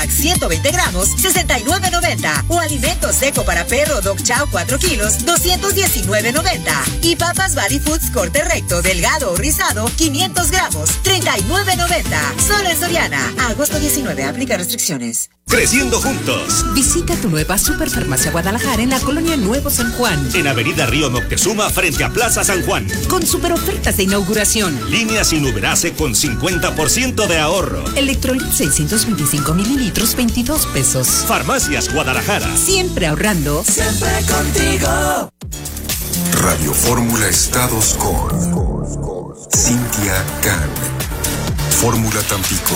120 gramos, $69.90. O alimento seco para perro Dog Chow 4 kilos, $219.90. Y papas Valley Foods corte recto, delgado o rizado, 500 gramos, $39.90. Solo en Soriana. Agosto 19. Aplica restricciones. Creciendo juntos. Visita tu nueva Superfarmacia Guadalajara en la colonia Nuevo San Juan. En Avenida Río Moctezuma, frente a Plaza San Juan. Con super ofertas de inauguración. Línea sin Uberase con 50% de ahorro. Electrolit 625 mililitros, 22 pesos. Farmacias Guadalajara. Siempre ahorrando. Siempre contigo. Radio Fórmula Estados con Cintia Can. Fórmula Tampico.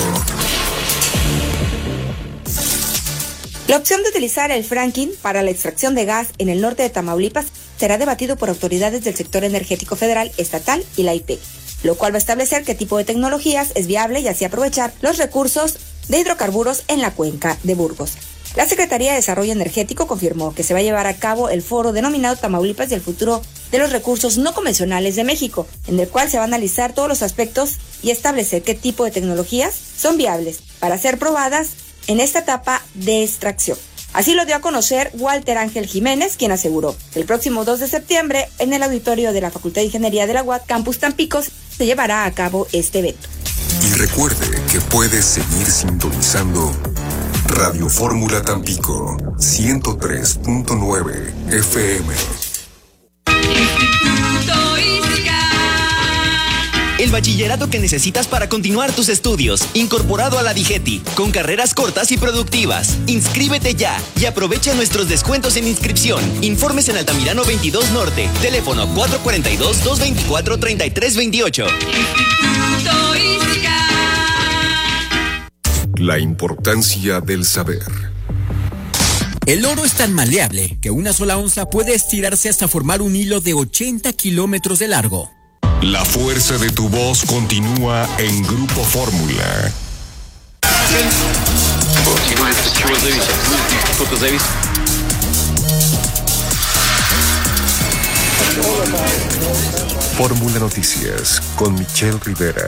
La opción de utilizar el fracking para la extracción de gas en el norte de Tamaulipas será debatido por autoridades del sector energético federal, estatal y la IPEC, lo cual va a establecer qué tipo de tecnologías es viable y así aprovechar los recursos de hidrocarburos en la cuenca de Burgos. La Secretaría de Desarrollo Energético confirmó que se va a llevar a cabo el foro denominado Tamaulipas y el futuro de los recursos no convencionales de México, en el cual se va a analizar todos los aspectos y establecer qué tipo de tecnologías son viables para ser probadas en esta etapa de extracción. Así lo dio a conocer Walter Ángel Jiménez, quien aseguró que el próximo 2 de septiembre en el auditorio de la Facultad de Ingeniería de la UAT, Campus Tampico, se llevará a cabo este evento. Y recuerde que puedes seguir sintonizando Radio Fórmula Tampico 103.9 FM. El bachillerato que necesitas para continuar tus estudios, incorporado a la DIGETI, con carreras cortas y productivas. Inscríbete ya y aprovecha nuestros descuentos en inscripción. Informes en Altamirano 22 Norte, teléfono 442-224-3328. La importancia del saber. El oro es tan maleable que una sola onza puede estirarse hasta formar un hilo de 80 kilómetros de largo. La fuerza de tu voz continúa en Grupo Fórmula. Fórmula Noticias con Michelle Rivera.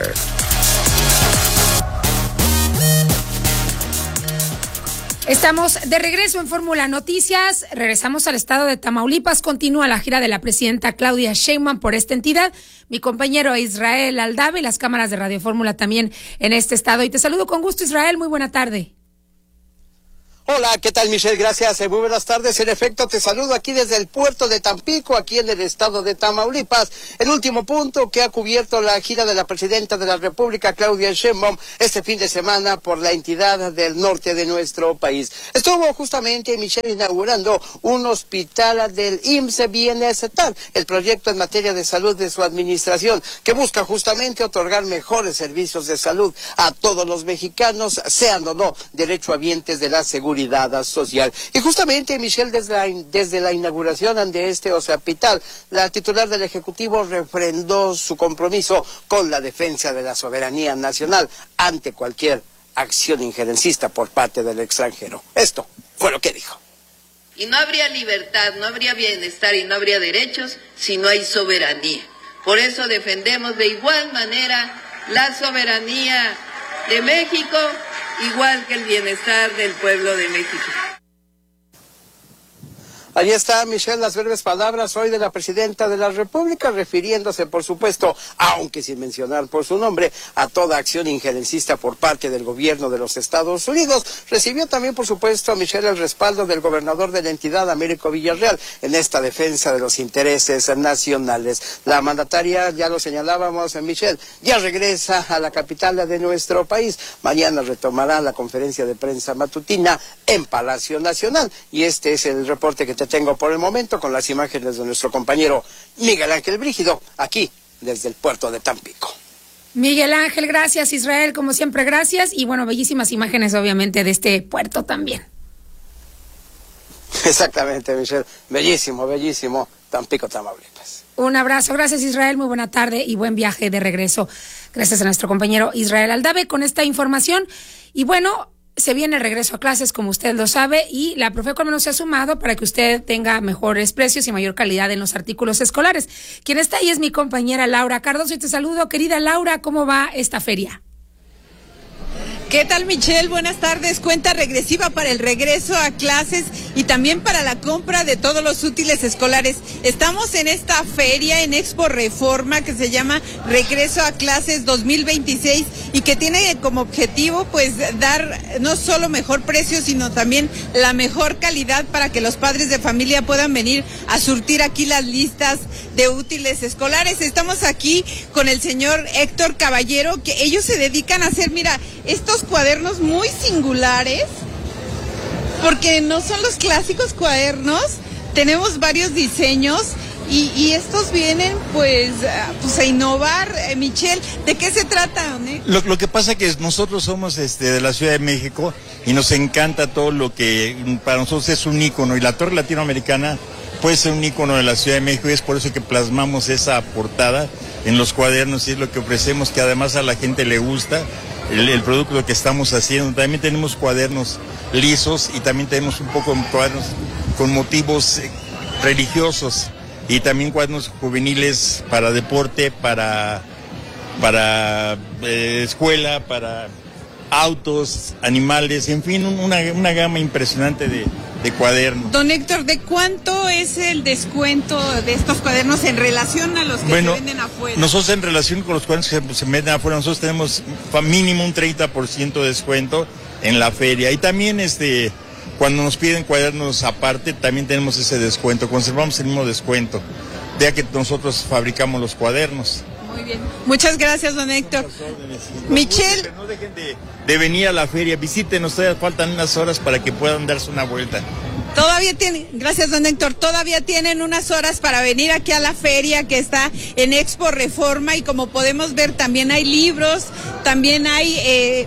Estamos de regreso en Fórmula Noticias. Regresamos al estado de Tamaulipas. Continúa la gira de la presidenta Claudia Sheinbaum por esta entidad. Mi compañero Israel Aldave y las cámaras de Radio Fórmula también en este estado. Y te saludo con gusto, Israel. Muy buena tarde. Hola, ¿qué tal, Michelle? Gracias, muy buenas tardes. En efecto, te saludo aquí desde el puerto de Tampico, aquí en el estado de Tamaulipas. El último punto que ha cubierto la gira de la presidenta de la República, Claudia Sheinbaum, este fin de semana por la entidad del norte de nuestro país. Estuvo justamente, Michelle, inaugurando un hospital del IMSS Bienestar, el proyecto en materia de salud de su administración, que busca justamente otorgar mejores servicios de salud a todos los mexicanos, sean o no derechohabientes de la seguridad social. Y justamente, Michelle, desde la inauguración de este hospital, la titular del Ejecutivo refrendó su compromiso con la defensa de la soberanía nacional ante cualquier acción injerencista por parte del extranjero. Esto fue lo que dijo. Y no habría libertad, no habría bienestar y no habría derechos si no hay soberanía. Por eso defendemos de igual manera la soberanía de México, igual que el bienestar del pueblo de México. Ahí está, Michelle, las breves palabras hoy de la presidenta de la República, refiriéndose, por supuesto, aunque sin mencionar por su nombre, a toda acción injerencista por parte del gobierno de los Estados Unidos. Recibió también, por supuesto, a Michelle, el respaldo del gobernador de la entidad, Américo Villarreal, en esta defensa de los intereses nacionales. La mandataria, ya lo señalábamos, Michelle, ya regresa a la capital de nuestro país. Mañana retomará la conferencia de prensa matutina en Palacio Nacional. Y este es el reporte que te tengo por el momento, con las imágenes de nuestro compañero Miguel Ángel Brígido, aquí desde el puerto de Tampico. Miguel Ángel, gracias. Israel, como siempre, gracias. Y bueno, bellísimas imágenes, obviamente, de este puerto también. Exactamente, Michelle. Bellísimo, bellísimo. Tampico, Tamaulipas. Un abrazo. Gracias, Israel. Muy buena tarde y buen viaje de regreso. Gracias a nuestro compañero Israel Aldave con esta información. Y bueno, se viene el regreso a clases, como usted lo sabe, y la Profeco al menos se ha sumado para que usted tenga mejores precios y mayor calidad en los artículos escolares. Quien está ahí es mi compañera Laura Cardoso y te saludo. Querida Laura, ¿cómo va esta feria? ¿Qué tal, Michelle? Buenas tardes. Cuenta regresiva para el regreso a clases y también para la compra de todos los útiles escolares. Estamos en esta feria en Expo Reforma que se llama Regreso a Clases 2026 y que tiene como objetivo pues dar no solo mejor precio, sino también la mejor calidad para que los padres de familia puedan venir a surtir aquí las listas de útiles escolares. Estamos aquí con el señor Héctor Caballero, que ellos se dedican a hacer, mira, estos cuadernos muy singulares, porque no son los clásicos cuadernos, tenemos varios diseños y estos vienen pues a innovar. Michelle, ¿de qué se trata? Lo que pasa es que nosotros somos de la Ciudad de México y nos encanta todo lo que para nosotros es un ícono, y la Torre Latinoamericana puede ser un ícono de la Ciudad de México, y es por eso que plasmamos esa portada en los cuadernos, y es lo que ofrecemos, que además a la gente le gusta el producto que estamos haciendo. También tenemos cuadernos lisos y también tenemos un poco de cuadernos con motivos religiosos, y también cuadernos juveniles para deporte, para escuela, para autos, animales, en fin, una gama impresionante de cuadernos. Don Héctor, ¿de cuánto es el descuento de estos cuadernos en relación a los que se venden afuera? Nosotros, en relación con los cuadernos que se venden afuera, nosotros tenemos mínimo un 30% de descuento en la feria, y también cuando nos piden cuadernos aparte también tenemos ese descuento, conservamos el mismo descuento, ya que nosotros fabricamos los cuadernos. Muy bien, muchas gracias, don Héctor. Michelle, no dejen de venir a la feria, visítenos, todavía faltan unas horas para que puedan darse una vuelta. Gracias, don Héctor, todavía tienen unas horas para venir aquí a la feria que está en Expo Reforma, y como podemos ver también hay libros, también hay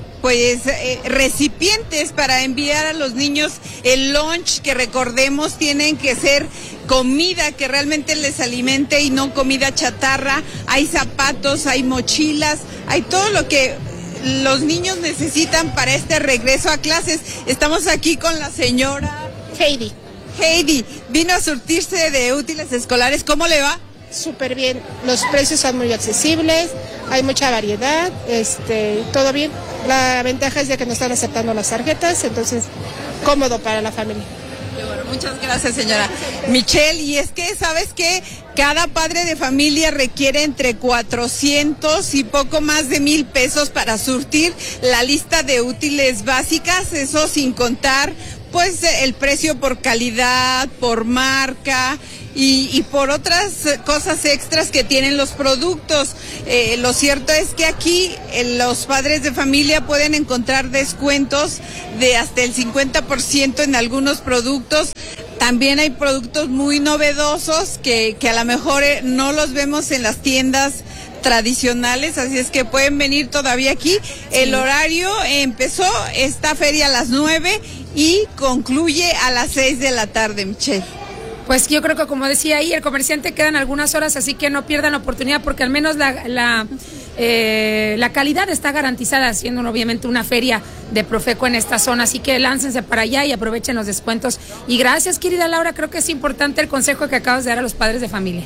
recipientes para enviar a los niños el lunch, que recordemos tienen que ser comida que realmente les alimente y no comida chatarra. Hay zapatos, hay mochilas, hay todo lo que los niños necesitan para este regreso a clases. Estamos aquí con la señora Heidi, vino a surtirse de útiles escolares. ¿Cómo le va? Súper bien, los precios son muy accesibles, hay mucha variedad, todo bien. La ventaja es de que nos están aceptando las tarjetas, entonces cómodo para la familia. Bueno, muchas gracias, señora Michelle. Y es que, ¿sabes qué? Cada padre de familia requiere entre 400 y poco más de 1,000 pesos para surtir la lista de útiles básicas, eso sin contar pues el precio por calidad, por marca y por otras cosas extras que tienen los productos. Lo cierto es que aquí los padres de familia pueden encontrar descuentos de hasta el 50% en algunos productos. También hay productos muy novedosos que a lo mejor no los vemos en las tiendas tradicionales, así es que pueden venir todavía aquí. El horario empezó esta feria a las 9 y concluye a las 6 de la tarde, Michelle. Pues yo creo que, como decía ahí, el comerciante quedan algunas horas, así que no pierdan la oportunidad, porque al menos la calidad está garantizada, siendo obviamente una feria de Profeco en esta zona, así que láncense para allá y aprovechen los descuentos. Y gracias, querida Laura, creo que es importante el consejo que acabas de dar a los padres de familia.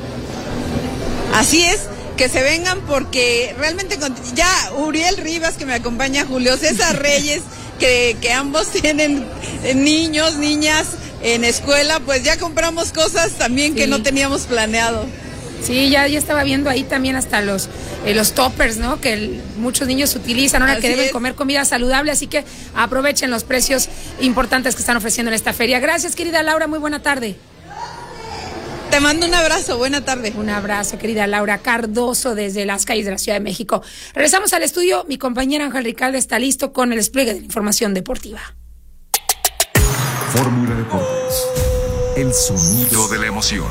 Así es, que se vengan, porque realmente ya Uriel Rivas, que me acompaña, Julio César Reyes, que ambos tienen niños, niñas en escuela, pues ya compramos cosas también que no teníamos planeado. Sí, ya estaba viendo ahí también hasta los toppers, ¿no? Que muchos niños utilizan ahora, que deben comer comida saludable, así que aprovechen los precios importantes que están ofreciendo en esta feria. Gracias, querida Laura, muy buena tarde. Te mando un abrazo, buena tarde. Un abrazo, querida Laura Cardoso, desde las calles de la Ciudad de México. Regresamos al estudio, mi compañera Ángel Ricalde está listo con el despliegue de la información deportiva. Fórmula Deportes, el sonido de la emoción.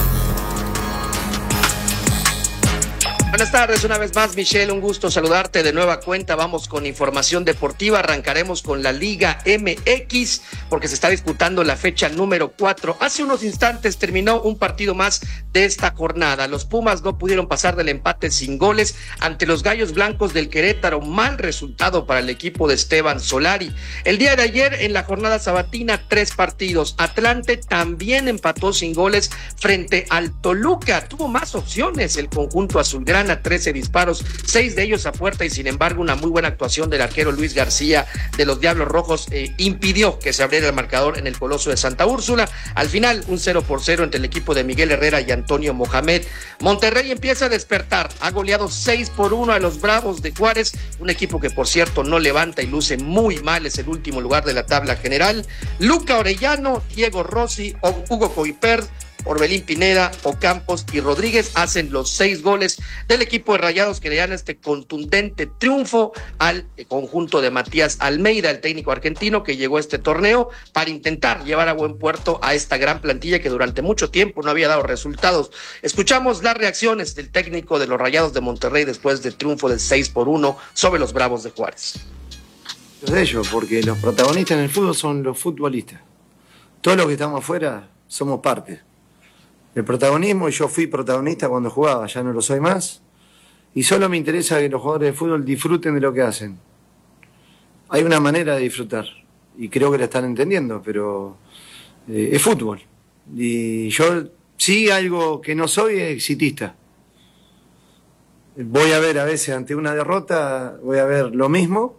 Buenas tardes, una vez más, Michelle, un gusto saludarte de nueva cuenta. Vamos con información deportiva, arrancaremos con la Liga MX, porque se está disputando la fecha número 4. Hace unos instantes terminó un partido más de esta jornada. Los Pumas no pudieron pasar del empate sin goles ante los Gallos Blancos del Querétaro, mal resultado para el equipo de Esteban Solari. El día de ayer, en la jornada sabatina, 3 partidos. Atlante también empató sin goles frente al Toluca. Tuvo más opciones el conjunto azulgrana Tijuana, 13 disparos, 6 de ellos a puerta, y sin embargo una muy buena actuación del arquero Luis García de los Diablos Rojos impidió que se abriera el marcador en el Coloso de Santa Úrsula. Al final, un 0-0 entre el equipo de Miguel Herrera y Antonio Mohamed. Monterrey empieza a despertar, ha goleado 6-1 a los Bravos de Juárez, un equipo que por cierto no levanta y luce muy mal, es el último lugar de la tabla general. Luca Orellano, Diego Rossi, Hugo Coiper, Orbelín Pineda, Ocampos y Rodríguez hacen los 6 goles del equipo de Rayados, que le dan este contundente triunfo al conjunto de Matías Almeida, el técnico argentino que llegó a este torneo para intentar llevar a buen puerto a esta gran plantilla que durante mucho tiempo no había dado resultados. Escuchamos las reacciones del técnico de los Rayados de Monterrey después del triunfo del 6-1 sobre los Bravos de Juárez. De ellos, porque los protagonistas en el fútbol son los futbolistas. Todos los que estamos afuera somos parte. El protagonismo, yo fui protagonista cuando jugaba, ya no lo soy más, y solo me interesa que los jugadores de fútbol disfruten de lo que hacen. Hay una manera de disfrutar, y creo que la están entendiendo, pero es fútbol. Y yo sí, algo que no soy es exitista. Voy a ver a veces ante una derrota, voy a ver lo mismo,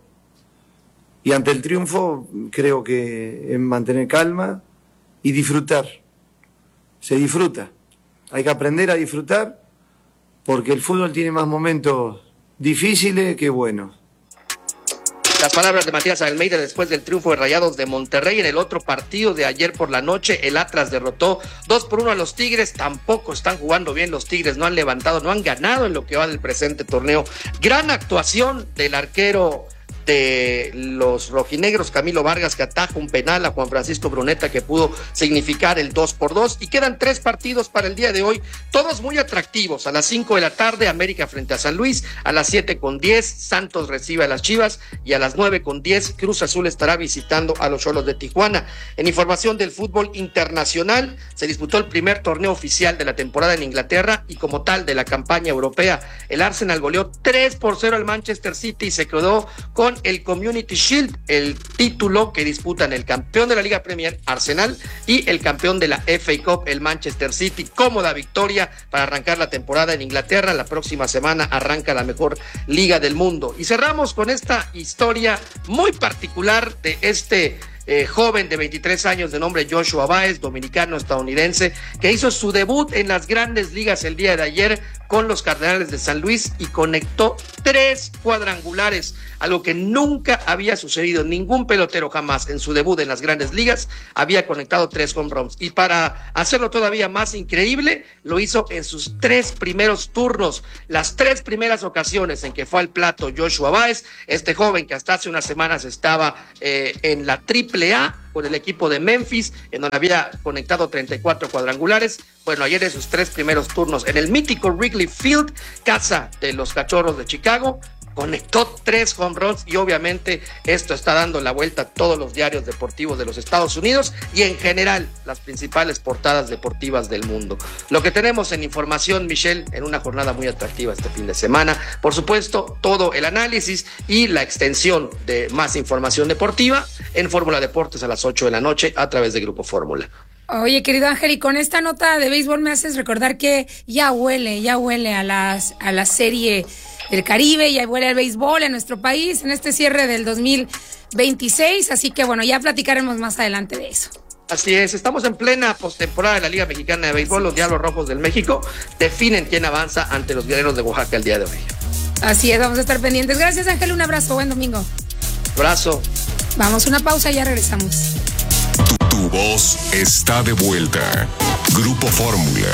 y ante el triunfo creo que es mantener calma y disfrutar. Se disfruta, hay que aprender a disfrutar porque el fútbol tiene más momentos difíciles que buenos. Las palabras de Matías Almeida después del triunfo de Rayados de Monterrey. En el otro partido de ayer por la noche, el Atlas derrotó 2-1 a los Tigres. Tampoco están jugando bien los Tigres, no han levantado, no han ganado en lo que va del presente torneo. Gran actuación del arquero de los rojinegros, Camilo Vargas, que ataja un penal a Juan Francisco Bruneta que pudo significar el 2-2, y quedan 3 partidos para el día de hoy, todos muy atractivos. A las 5 de la tarde, América frente a San Luis, a las 7:10, Santos recibe a las Chivas, y a las 9:10, Cruz Azul estará visitando a los Xolos de Tijuana. En información del fútbol internacional, se disputó el primer torneo oficial de la temporada en Inglaterra y como tal de la campaña europea. El Arsenal goleó 3-0 al Manchester City y se quedó con el Community Shield, el título que disputan el campeón de la Liga Premier, Arsenal, y el campeón de la FA Cup, el Manchester City. Cómoda victoria para arrancar la temporada en Inglaterra. La próxima semana arranca la mejor liga del mundo. Y cerramos con esta historia muy particular de este joven de 23 años de nombre Joshua Báez, dominicano-estadounidense, que hizo su debut en las grandes ligas el día de ayer con los Cardenales de San Luis y conectó 3 cuadrangulares, algo que nunca había sucedido. Ningún pelotero jamás en su debut en las grandes ligas había conectado 3 home runs. Y para hacerlo todavía más increíble, lo hizo en sus 3 primeros turnos. Las 3 primeras ocasiones en que fue al plato Joshua Báez, este joven que hasta hace unas semanas estaba en la AAA con el equipo de Memphis, en donde había conectado 34 cuadrangulares. Bueno, ayer en sus 3 primeros turnos en el mítico Wrigley Field, casa de los Cachorros de Chicago, conectó 3 home runs, y obviamente esto está dando la vuelta a todos los diarios deportivos de los Estados Unidos y en general las principales portadas deportivas del mundo. Lo que tenemos en información, Michelle, en una jornada muy atractiva este fin de semana. Por supuesto, todo el análisis y la extensión de más información deportiva en Fórmula Deportes a las 8 de la noche a través de Grupo Fórmula. Oye, querido Ángel, y con esta nota de béisbol me haces recordar que ya huele a la serie del Caribe, ya huele al béisbol en nuestro país en este cierre del 2026, así que bueno, ya platicaremos más adelante de eso. Así es, estamos en plena postemporada de la Liga Mexicana de Béisbol. Los Diablos Rojos del México definen quién avanza ante los Guerreros de Oaxaca el día de hoy. Así es, vamos a estar pendientes. Gracias, Ángel, un abrazo, buen domingo. Abrazo. Vamos a una pausa y ya regresamos. Tu voz está de vuelta. Grupo Fórmula.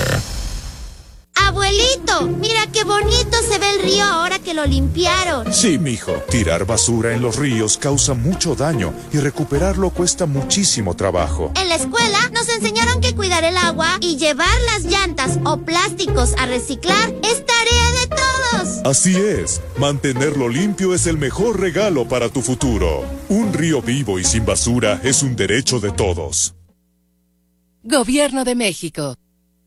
Abuelito, mira qué bonito se ve el río ahora que lo limpiaron. Sí, mijo. Tirar basura en los ríos causa mucho daño y recuperarlo cuesta muchísimo trabajo. En la escuela nos enseñaron que cuidar el agua y llevar las llantas o plásticos a reciclar es tarea de todos. Así es. Mantenerlo limpio es el mejor regalo para tu futuro. Un río vivo y sin basura es un derecho de todos. Gobierno de México.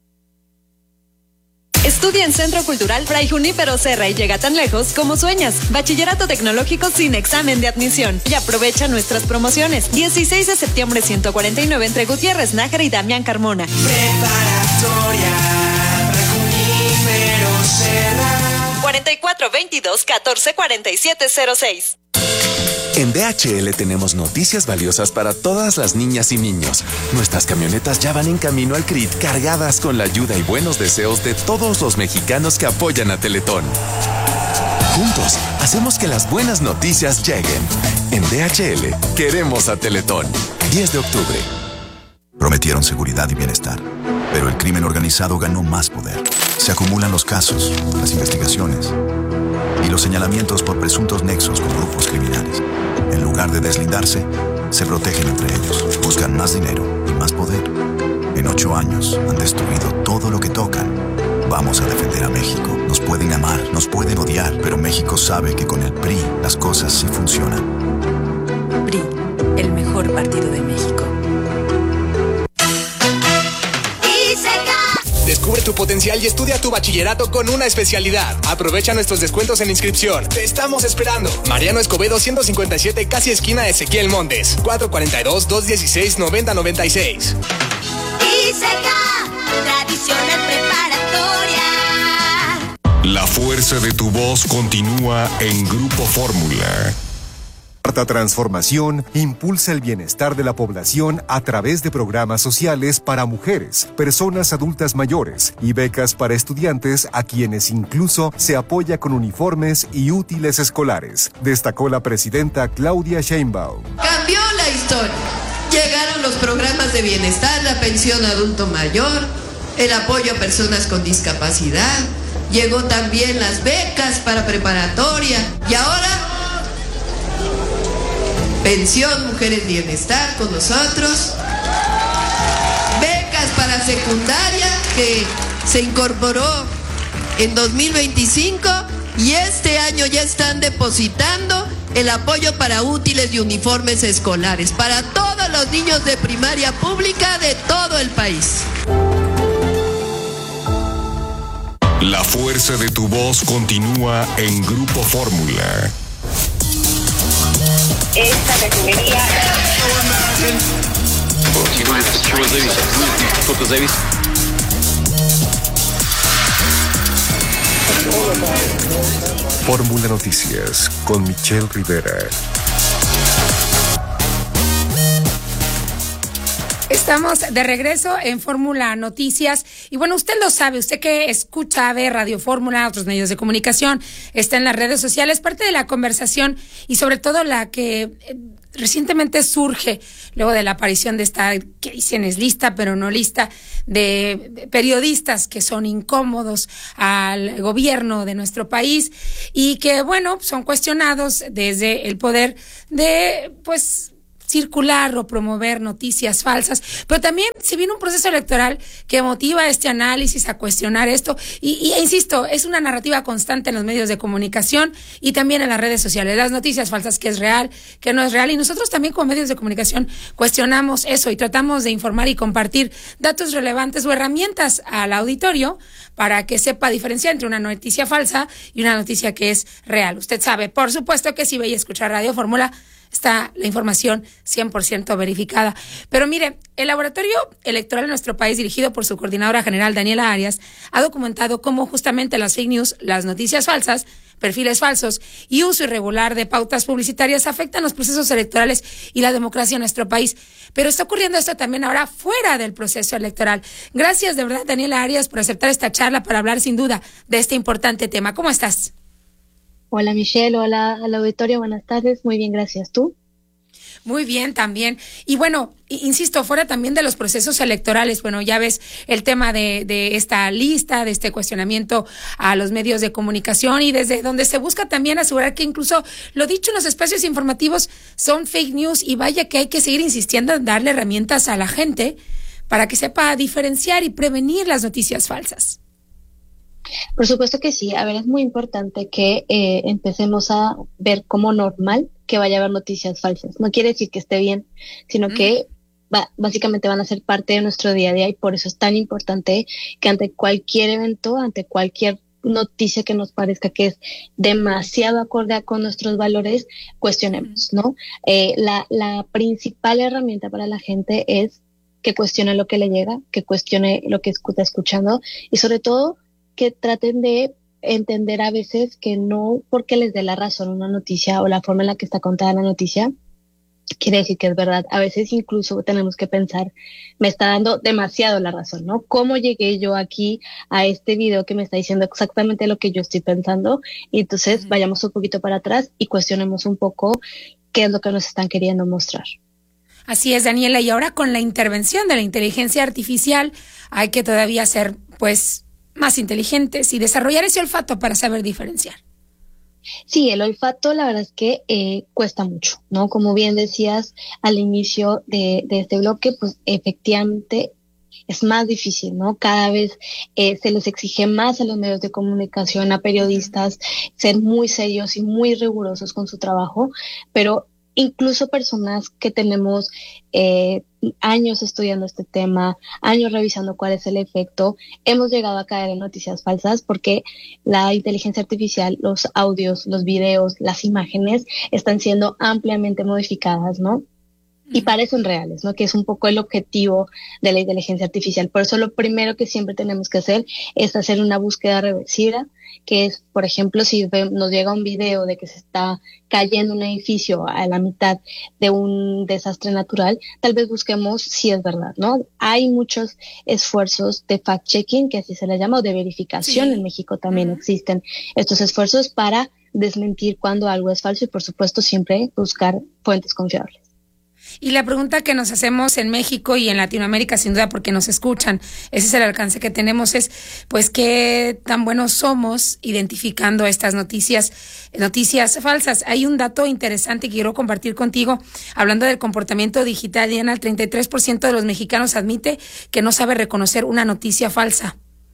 Estudia en Centro Cultural Fray Junípero Serra y llega tan lejos como sueñas. Bachillerato tecnológico sin examen de admisión. Y aprovecha nuestras promociones. 16 de septiembre 149 entre Gutiérrez Nájera y Damián Carmona. Preparatoria Fray Junípero Serra. 4422-144706. En DHL tenemos noticias valiosas para todas las niñas y niños. Nuestras camionetas ya van en camino al CRIT cargadas con la ayuda y buenos deseos de todos los mexicanos que apoyan a Teletón. Juntos, hacemos que las buenas noticias lleguen. En DHL, queremos a Teletón. 10 de octubre. Prometieron seguridad y bienestar, pero el crimen organizado ganó más poder. Se acumulan los casos, las investigaciones y los señalamientos por presuntos nexos con grupos criminales. En lugar de deslindarse, se protegen entre ellos, buscan más dinero y más poder. En 8 años han destruido todo lo que tocan. Vamos a defender a México. Nos pueden amar, nos pueden odiar, pero México sabe que con el PRI las cosas sí funcionan. PRI, el mejor partido de México. Descubre tu potencial y estudia tu bachillerato con una especialidad. Aprovecha nuestros descuentos en inscripción. Te estamos esperando. Mariano Escobedo 157, casi esquina Ezequiel Montes. 442-216-9096. Tradicional preparatoria. La fuerza de tu voz continúa en Grupo Fórmula. Cuarta Transformación impulsa el bienestar de la población a través de programas sociales para mujeres, personas adultas mayores y becas para estudiantes a quienes incluso se apoya con uniformes y útiles escolares, destacó la presidenta Claudia Sheinbaum. Cambió la historia. Llegaron los programas de bienestar, la pensión adulto mayor, el apoyo a personas con discapacidad, llegó también las becas para preparatoria y ahora pensión Mujeres Bienestar con nosotros, becas para secundaria que se incorporó en 2025 y este año ya están depositando el apoyo para útiles y uniformes escolares para todos los niños de primaria pública de todo el país. La fuerza de tu voz continúa en Grupo Fórmula. Esta refinería. Fórmula Noticias con Michelle Rivera. Estamos de regreso en Fórmula Noticias y bueno, usted lo sabe, usted que escucha, ve Radio Fórmula, otros medios de comunicación, está en las redes sociales, parte de la conversación y sobre todo la que recientemente surge luego de la aparición de esta, que dicen es lista pero no lista, de periodistas que son incómodos al gobierno de nuestro país y que bueno, son cuestionados desde el poder de pues circular o promover noticias falsas, pero también si viene un proceso electoral que motiva este análisis a cuestionar esto y insisto, es una narrativa constante en los medios de comunicación y también en las redes sociales, las noticias falsas, que es real, que no es real, y nosotros también como medios de comunicación cuestionamos eso y tratamos de informar y compartir datos relevantes o herramientas al auditorio para que sepa diferenciar entre una noticia falsa y una noticia que es real. Usted sabe, por supuesto que si ve y escucha Radio Fórmula, está la información 100% verificada. Pero mire, el laboratorio electoral en nuestro país, dirigido por su coordinadora general, Daniela Arias, ha documentado cómo justamente las fake news, las noticias falsas, perfiles falsos y uso irregular de pautas publicitarias afectan los procesos electorales y la democracia en nuestro país. Pero está ocurriendo esto también ahora fuera del proceso electoral. Gracias de verdad, Daniela Arias, por aceptar esta charla para hablar sin duda de este importante tema. ¿Cómo estás? Hola Michelle, hola al auditorio, buenas tardes, muy bien, gracias. ¿Tú? Muy bien, también. Y bueno, insisto, fuera también de los procesos electorales, bueno, ya ves el tema de esta lista, de este cuestionamiento a los medios de comunicación y desde donde se busca también asegurar que incluso lo dicho en los espacios informativos son fake news y vaya que hay que seguir insistiendo en darle herramientas a la gente para que sepa diferenciar y prevenir las noticias falsas. Por supuesto que sí. A ver, es muy importante que empecemos a ver como normal que vaya a haber noticias falsas. No quiere decir que esté bien, sino que básicamente van a ser parte de nuestro día a día y por eso es tan importante que ante cualquier evento, ante cualquier noticia que nos parezca que es demasiado acorde con nuestros valores, cuestionemos, ¿no? La principal herramienta para la gente es que cuestione lo que le llega, que cuestione lo que está escuchando y sobre todo que traten de entender a veces que no porque les dé la razón una noticia o la forma en la que está contada la noticia, quiere decir que es verdad. A veces incluso tenemos que pensar, me está dando demasiado la razón, ¿no? ¿Cómo llegué yo aquí a este video que me está diciendo exactamente lo que yo estoy pensando? Y entonces vayamos un poquito para atrás y cuestionemos un poco qué es lo que nos están queriendo mostrar. Así es, Daniela, y ahora con la intervención de la inteligencia artificial hay que todavía ser, pues, más inteligentes y desarrollar ese olfato para saber diferenciar. Sí, el olfato la verdad es que cuesta mucho, ¿no? Como bien decías al inicio de este bloque, pues efectivamente es más difícil, ¿no? Cada vez se les exige más a los medios de comunicación, a periodistas, ser muy serios y muy rigurosos con su trabajo, pero incluso personas que tenemos años estudiando este tema, años revisando cuál es el efecto, hemos llegado a caer en noticias falsas porque la inteligencia artificial, los audios, los videos, las imágenes están siendo ampliamente modificadas, ¿no? Y parecen reales, ¿no? Que es un poco el objetivo de la inteligencia artificial. Por eso lo primero que siempre tenemos que hacer es hacer una búsqueda reversiva, que es, por ejemplo, si nos llega un video de que se está cayendo un edificio a la mitad de un desastre natural, tal vez busquemos si es verdad, ¿no? Hay muchos esfuerzos de fact-checking, que así se les llama, o de verificación. Sí. En México también existen estos esfuerzos para desmentir cuando algo es falso y, por supuesto, siempre buscar fuentes confiables. Y la pregunta que nos hacemos en México y en Latinoamérica, sin duda, porque nos escuchan, ese es el alcance que tenemos, es pues qué tan buenos somos identificando estas noticias falsas. Hay un dato interesante que quiero compartir contigo, hablando del comportamiento digital. Diana, el 33% de los mexicanos admite que no sabe reconocer una noticia falsa.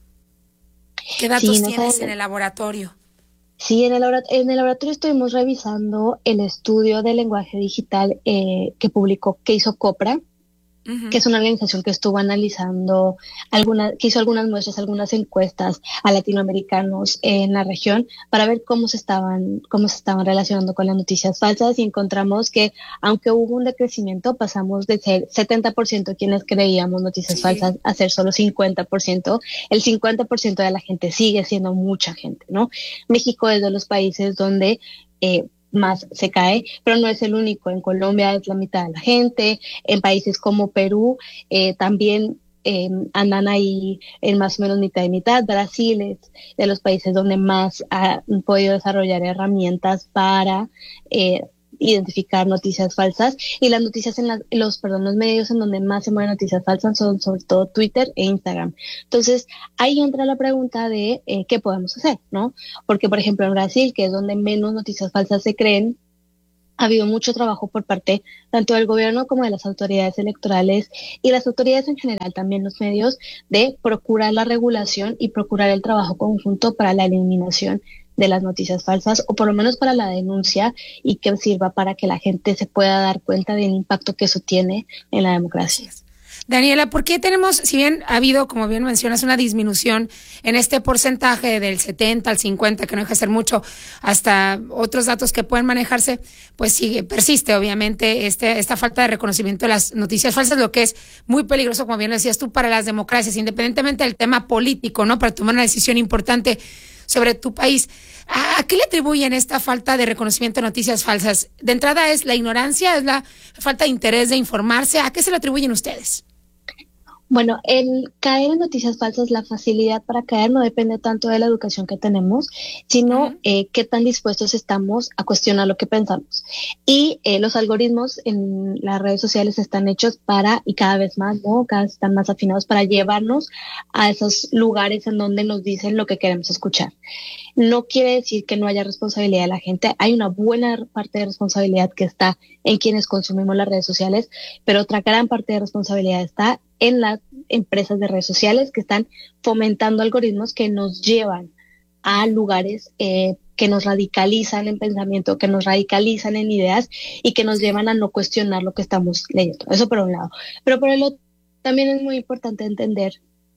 ¿Qué datos tienes en el laboratorio? Sí, en el laboratorio estuvimos revisando el estudio de lenguaje digital que hizo Copra, que es una organización que estuvo analizando que hizo algunas muestras, algunas encuestas a latinoamericanos en la región para ver cómo se estaban relacionando con las noticias falsas, y encontramos que aunque hubo un decrecimiento, pasamos de ser 70% quienes creíamos noticias falsas a ser solo 50%. El 50% de la gente sigue siendo mucha gente, ¿no? México es de los países donde más se cae, pero no es el único. En Colombia es la mitad de la gente, en países como Perú también andan ahí en más o menos mitad y mitad. Brasil es de los países donde más han podido desarrollar herramientas para identificar noticias falsas, y las noticias los medios en donde más se mueven noticias falsas son sobre todo Twitter e Instagram. Entonces ahí entra la pregunta de qué podemos hacer, ¿no? Porque, por ejemplo, en Brasil, que es donde menos noticias falsas se creen, ha habido mucho trabajo por parte tanto del gobierno como de las autoridades electorales y las autoridades en general, también los medios, de procurar la regulación y procurar el trabajo conjunto para la eliminación de las noticias falsas, o por lo menos para la denuncia, y que sirva para que la gente se pueda dar cuenta del impacto que eso tiene en la democracia. Daniela, ¿por qué tenemos, si bien ha habido, como bien mencionas, una disminución en este porcentaje del 70 al 50, que no deja de ser mucho, hasta otros datos que pueden manejarse, pues persiste obviamente esta falta de reconocimiento de las noticias falsas, lo que es muy peligroso, como bien decías tú, para las democracias, independientemente del tema político, ¿no? Para tomar una decisión importante sobre tu país. ¿A qué le atribuyen esta falta de reconocimiento de noticias falsas? De entrada, ¿es la ignorancia? ¿Es la falta de interés de informarse? ¿A qué se le atribuyen ustedes? Bueno, el caer en noticias falsas, la facilidad para caer no depende tanto de la educación que tenemos, sino qué tan dispuestos estamos a cuestionar lo que pensamos. Y los algoritmos en las redes sociales están hechos y cada vez más, ¿no? Cada vez están más afinados para llevarnos a esos lugares en donde nos dicen lo que queremos escuchar. No quiere decir que no haya responsabilidad de la gente. Hay una buena parte de responsabilidad que está en quienes consumimos las redes sociales, pero otra gran parte de responsabilidad está en las empresas de redes sociales que están fomentando algoritmos que nos llevan a lugares que nos radicalizan en pensamiento, que nos radicalizan en ideas y que nos llevan a no cuestionar lo que estamos leyendo. Eso por un lado. Pero por el otro, también es muy importante entender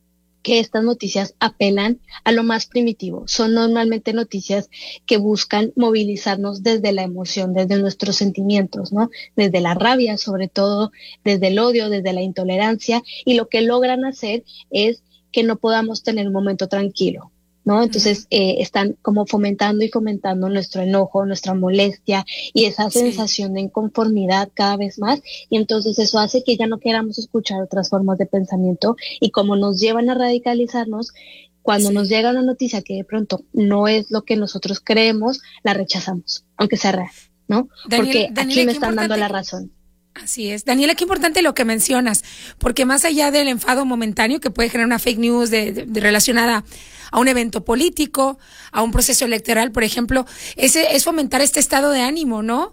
que estas noticias apelan a lo más primitivo. Son normalmente noticias que buscan movilizarnos desde la emoción, desde nuestros sentimientos, ¿no? Desde la rabia, sobre todo, desde el odio, desde la intolerancia, y lo que logran hacer es que no podamos tener un momento tranquilo. ¿no? Entonces están como fomentando y fomentando nuestro enojo, nuestra molestia y esa sensación de inconformidad cada vez más, y entonces eso hace que ya no queramos escuchar otras formas de pensamiento, y como nos llevan a radicalizarnos, cuando nos llega una noticia que de pronto no es lo que nosotros creemos, la rechazamos, aunque sea real, ¿no? Porque aquí me están dando la razón. Así es. Daniela, qué importante lo que mencionas, porque más allá del enfado momentáneo que puede generar una fake news relacionada a un evento político, a un proceso electoral, por ejemplo, es fomentar este estado de ánimo, ¿no?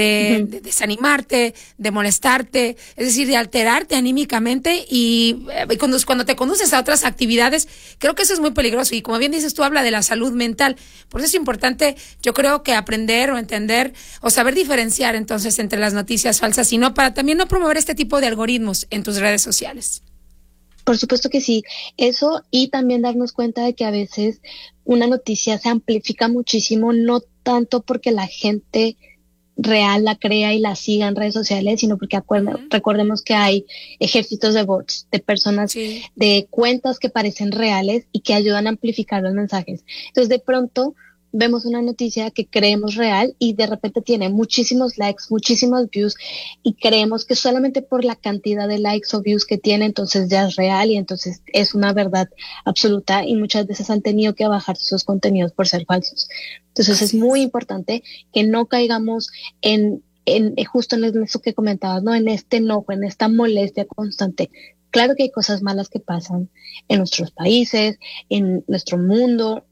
De desanimarte, de molestarte, es decir, de alterarte anímicamente y cuando te conduces a otras actividades, creo que eso es muy peligroso y como bien dices tú, habla de la salud mental. Por eso es importante, yo creo que aprender o entender o saber diferenciar entonces entre las noticias falsas y no, para también no promover este tipo de algoritmos en tus redes sociales. Por supuesto que sí, eso, y también darnos cuenta de que a veces una noticia se amplifica muchísimo, no tanto porque la gente real la crea y la siga en redes sociales, sino porque recordemos que hay ejércitos de bots, de personas, de cuentas que parecen reales y que ayudan a amplificar los mensajes. Entonces de pronto vemos una noticia que creemos real y de repente tiene muchísimos likes, muchísimos views, y creemos que solamente por la cantidad de likes o views que tiene, entonces ya es real y entonces es una verdad absoluta, y muchas veces han tenido que bajar sus contenidos por ser falsos. Entonces es muy importante que no caigamos en justo en eso que comentabas, ¿no? En este enojo, en esta molestia constante. Claro que hay cosas malas que pasan en nuestros países, en nuestro mundo,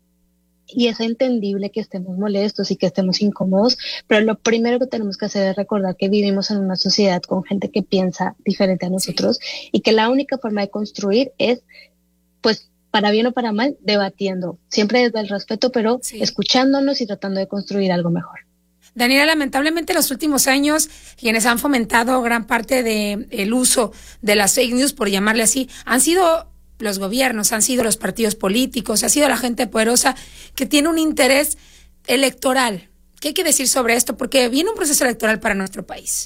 y es entendible que estemos molestos y que estemos incómodos, pero lo primero que tenemos que hacer es recordar que vivimos en una sociedad con gente que piensa diferente a nosotros y que la única forma de construir es, pues, para bien o para mal, debatiendo, siempre desde el respeto, pero escuchándonos y tratando de construir algo mejor. Daniela, lamentablemente en los últimos años quienes han fomentado gran parte del uso de las fake news, por llamarle así, han sido los gobiernos, han sido los partidos políticos, ha sido la gente poderosa que tiene un interés electoral. ¿Qué hay que decir sobre esto? Porque viene un proceso electoral para nuestro país.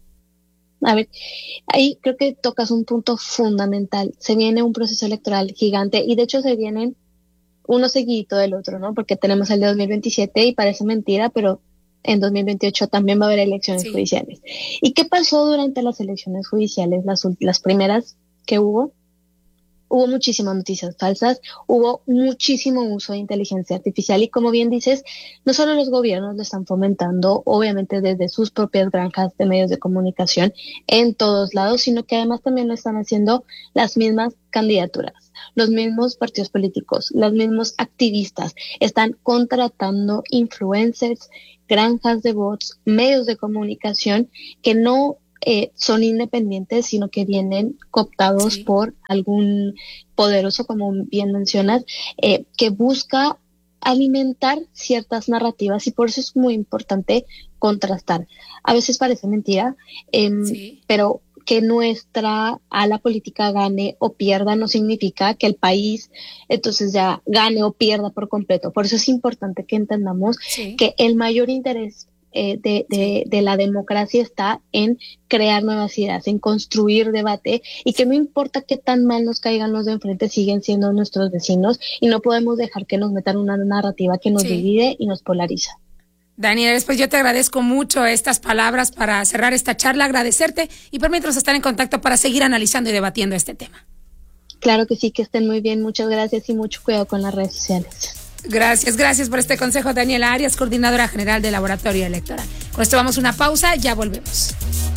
A ver, ahí creo que tocas un punto fundamental. Se viene un proceso electoral gigante y de hecho se vienen uno seguidito del otro, ¿no? Porque tenemos el de 2027 y parece mentira, pero en 2028 también va a haber elecciones judiciales. ¿Y qué pasó durante las elecciones judiciales, las primeras que hubo? Hubo muchísimas noticias falsas, hubo muchísimo uso de inteligencia artificial y como bien dices, no solo los gobiernos lo están fomentando, obviamente desde sus propias granjas de medios de comunicación en todos lados, sino que además también lo están haciendo las mismas candidaturas, los mismos partidos políticos, los mismos activistas, están contratando influencers, granjas de bots, medios de comunicación que no son independientes, sino que vienen cooptados por algún poderoso, como bien mencionas, que busca alimentar ciertas narrativas y por eso es muy importante contrastar. A veces parece mentira, pero que nuestra ala política gane o pierda no significa que el país entonces ya gane o pierda por completo. Por eso es importante que entendamos que el mayor interés de la democracia está en crear nuevas ideas, en construir debate y que no importa qué tan mal nos caigan los de enfrente, siguen siendo nuestros vecinos y no podemos dejar que nos metan una narrativa que nos divide y nos polariza. Daniela, después yo te agradezco mucho estas palabras para cerrar esta charla, agradecerte y permítanos estar en contacto para seguir analizando y debatiendo este tema. Claro que sí, que estén muy bien, muchas gracias y mucho cuidado con las redes sociales. Gracias por este consejo, Daniela Arias, coordinadora general del Laboratorio Electoral. Con esto vamos a una pausa, ya volvemos.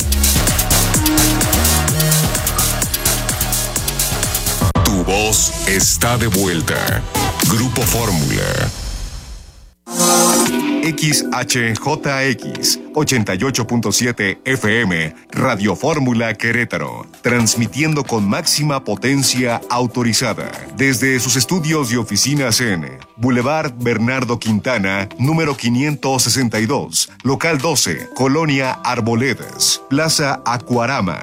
Tu voz está de vuelta. Grupo Fórmula. XHJX 88.7 FM, Radio Fórmula Querétaro, transmitiendo con máxima potencia autorizada desde sus estudios y oficinas en Boulevard Bernardo Quintana, número 562, local 12, Colonia Arboledas, Plaza Acuarama,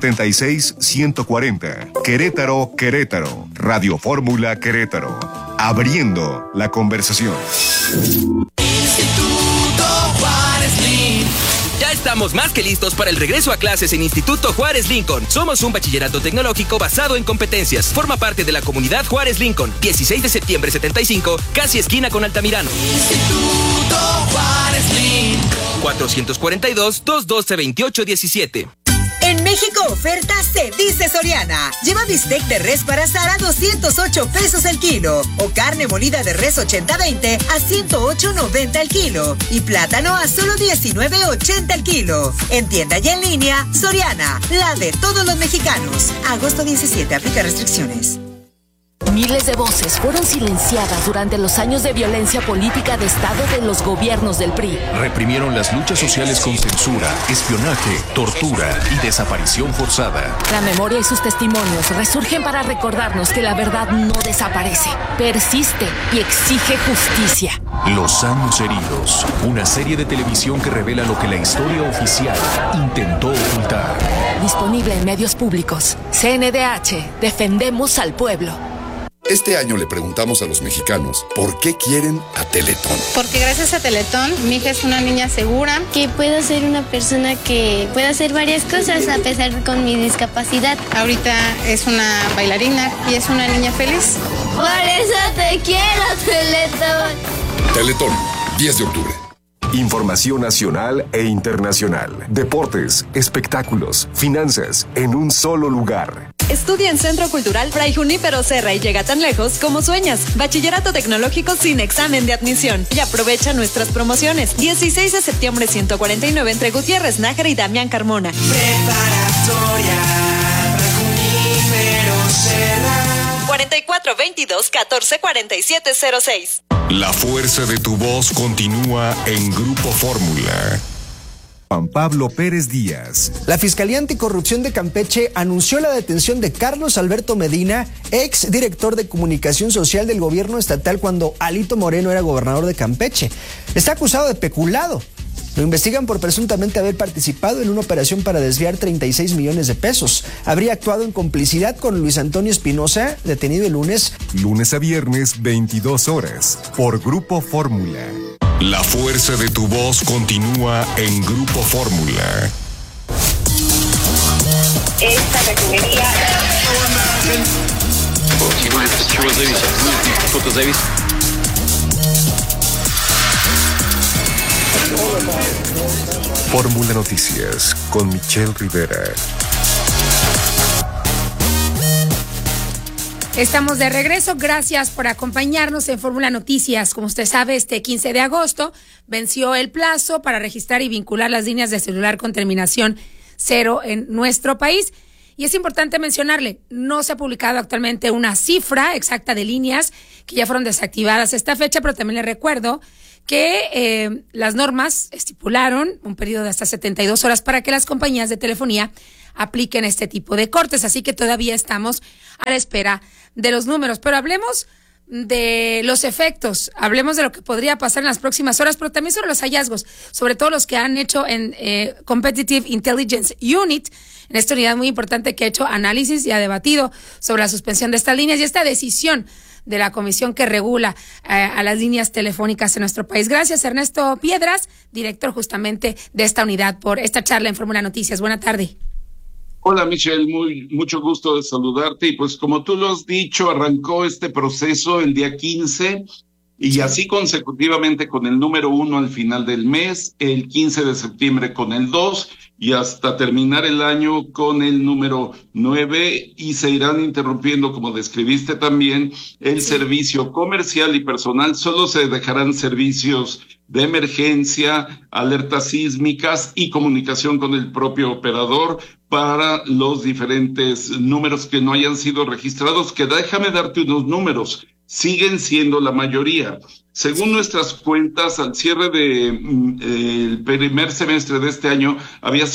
76140, Querétaro, Querétaro, Radio Fórmula Querétaro, abriendo la conversación. Instituto Juárez Lin. Ya Estamos más que listos para el regreso a clases en Instituto Juárez Lincoln. Somos un bachillerato tecnológico basado en competencias. Forma parte de la comunidad Juárez Lincoln. 16 de septiembre 75, casi esquina con Altamirano. Instituto Juárez Lincoln. 442-212-2817. En México oferta se dice Soriana. Lleva bistec de res para asar a 208 pesos el kilo. O carne molida de res 80-20 a 108.90 el kilo. Y plátano a solo 19.80 el kilo. En tienda y en línea, Soriana, la de todos los mexicanos. Agosto 17, aplica restricciones. Miles de voces fueron silenciadas durante los años de violencia política de Estado de los gobiernos del PRI. Reprimieron las luchas sociales con censura, espionaje, tortura y desaparición forzada. La memoria y sus testimonios resurgen para recordarnos que la verdad no desaparece, persiste y exige justicia. Los años heridos, una serie de televisión que revela lo que la historia oficial intentó ocultar. Disponible en medios públicos. CNDH, defendemos al pueblo. Este año le preguntamos a los mexicanos por qué quieren a Teletón. Porque gracias a Teletón, mi hija es una niña segura. Que puedo ser una persona que pueda hacer varias cosas a pesar con mi discapacidad. Ahorita es una bailarina y es una niña feliz. Por eso te quiero, Teletón. Teletón, 10 de octubre. Información nacional e internacional. Deportes, espectáculos, finanzas, en un solo lugar. Estudia en Centro Cultural Fray Junípero Serra y llega tan lejos como sueñas. Bachillerato tecnológico sin examen de admisión. Y aprovecha nuestras promociones. 16 de septiembre 149 entre Gutiérrez Nájera y Damián Carmona. Preparatoria Junípero Serra. 4422-144706. La fuerza de tu voz continúa en Grupo Fórmula. Juan Pablo Pérez Díaz. La Fiscalía Anticorrupción de Campeche anunció la detención de Carlos Alberto Medina, ex director de comunicación social del gobierno estatal cuando Alito Moreno era gobernador de Campeche. Está acusado de peculado. Lo investigan por presuntamente haber participado en una operación para desviar 36 millones de pesos. Habría actuado en complicidad con Luis Antonio Espinosa, detenido el lunes. Lunes a viernes, 22 horas, por Grupo Fórmula. La fuerza de tu voz continúa en Grupo Fórmula. Esta refinería... Fórmula Noticias con Michelle Rivera. Estamos de regreso. Gracias por acompañarnos en Fórmula Noticias. Como usted sabe, este 15 de agosto venció el plazo para registrar y vincular las líneas de celular con terminación 0 en nuestro país. Y es importante mencionarle, no se ha publicado actualmente una cifra exacta de líneas que ya fueron desactivadas a esta fecha, pero también le recuerdo que las normas estipularon un periodo de hasta 72 horas para que las compañías de telefonía apliquen este tipo de cortes, así que todavía estamos a la espera de los números. Pero hablemos de los efectos, hablemos de lo que podría pasar en las próximas horas, pero también sobre los hallazgos, sobre todo los que han hecho en Competitive Intelligence Unit, en esta unidad muy importante que ha hecho análisis y ha debatido sobre la suspensión de estas líneas y esta decisión de la comisión que regula a las líneas telefónicas en nuestro país. Gracias, Ernesto Piedras, director justamente de esta unidad, por esta charla en Fórmula Noticias. Buena tarde. Hola, Michelle, mucho gusto de saludarte. Y pues como tú lo has dicho, arrancó este proceso el día 15 y así consecutivamente con el número 1 al final del mes, el 15 de septiembre con el 2 y hasta terminar el año con el número 9, y se irán interrumpiendo, como describiste también, el servicio comercial y personal. Solo se dejarán servicios de emergencia, alertas sísmicas y comunicación con el propio operador para los diferentes números que no hayan sido registrados, que déjame darte unos números, siguen siendo la mayoría. Según nuestras cuentas, al cierre del primer semestre de este año, había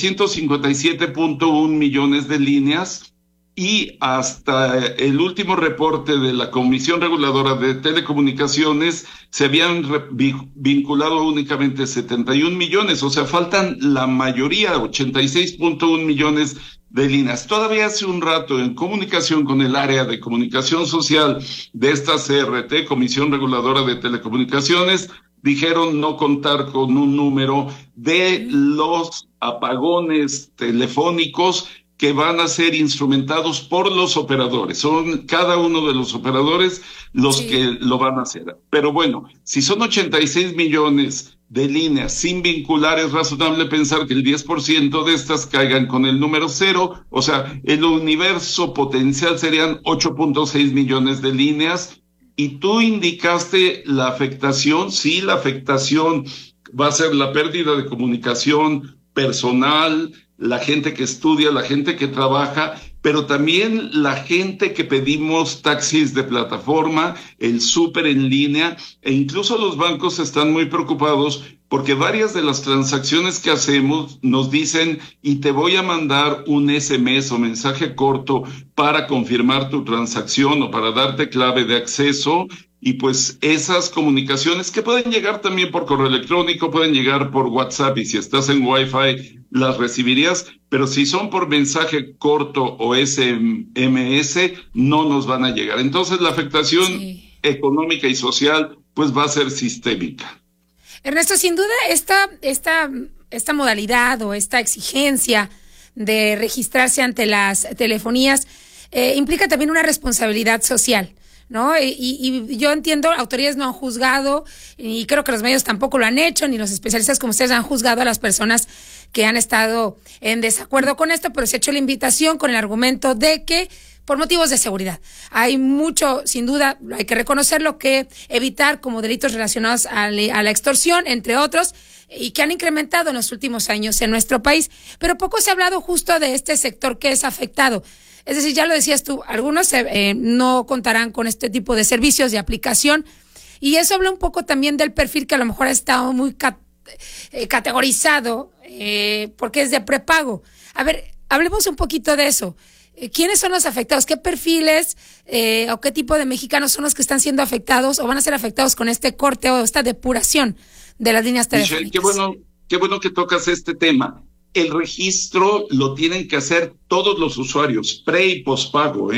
157.1 millones de líneas, y hasta el último reporte de la Comisión Reguladora de Telecomunicaciones se habían vinculado únicamente 71 millones, o sea, faltan la mayoría, 86.1 millones de líneas. Todavía hace un rato, en comunicación con el área de comunicación social de esta CRT, Comisión Reguladora de Telecomunicaciones, dijeron no contar con un número de los apagones telefónicos que van a ser instrumentados por los operadores. Son cada uno de los operadores los que lo van a hacer. Pero bueno, si son 86 millones de líneas sin vincular, es razonable pensar que el 10% de estas caigan con el número 0, o sea, el universo potencial serían 8.6 millones de líneas. Y tú indicaste la afectación, sí, la afectación va a ser la pérdida de comunicación personal, la gente que estudia, la gente que trabaja, pero también la gente que pedimos taxis de plataforma, el súper en línea, e incluso los bancos están muy preocupados porque varias de las transacciones que hacemos nos dicen y te voy a mandar un SMS o mensaje corto para confirmar tu transacción o para darte clave de acceso. Y pues esas comunicaciones que pueden llegar también por correo electrónico, pueden llegar por WhatsApp y si estás en Wi-Fi las recibirías, pero si son por mensaje corto o SMS no nos van a llegar. Entonces la afectación económica y social pues va a ser sistémica. Ernesto, sin duda esta modalidad o esta exigencia de registrarse ante las telefonías implica también una responsabilidad social, ¿no? Y yo entiendo, autoridades no han juzgado, y creo que los medios tampoco lo han hecho, ni los especialistas como ustedes han juzgado a las personas que han estado en desacuerdo con esto, pero se ha hecho la invitación con el argumento de que por motivos de seguridad. Hay mucho, sin duda, hay que reconocerlo, que evitar como delitos relacionados a la extorsión, entre otros, y que han incrementado en los últimos años en nuestro país. Pero poco se ha hablado justo de este sector que es afectado. Es decir, ya lo decías tú, algunos no contarán con este tipo de servicios de aplicación, y eso habla un poco también del perfil que a lo mejor ha estado muy categorizado porque es de prepago. A ver, hablemos un poquito de eso. ¿Quiénes son los afectados? ¿Qué perfiles o qué tipo de mexicanos son los que están siendo afectados o van a ser afectados con este corte o esta depuración de las líneas telefónicas? Michelle, qué bueno que tocas este tema. El registro lo tienen que hacer todos los usuarios, pre y pospago,